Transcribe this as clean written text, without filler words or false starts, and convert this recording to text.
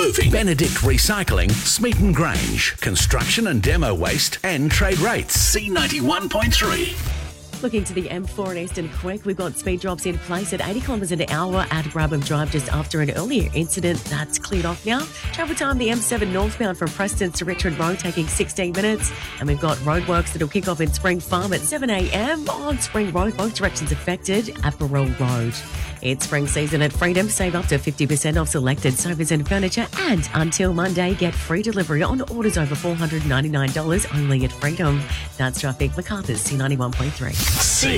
moving. Benedict Recycling, Smeaton Grange. Construction and demo waste and trade rates. C91.3. Looking to the M4 in Eastern quick, we've got speed drops in place at 80 kilometres an hour at Brabham Drive just after an earlier incident. That's cleared off now. Travel time, the M7 northbound from Preston to Richmond Road taking 16 minutes. And we've got roadworks that'll kick off in Spring Farm at 7 a.m. on Spring Road, both directions affected at Burrell Road. It's spring season at Freedom. Save up to 50% off selected sofas and furniture. And until Monday, get free delivery on orders over $499 only at Freedom. That's traffic. MacArthur's C91.3.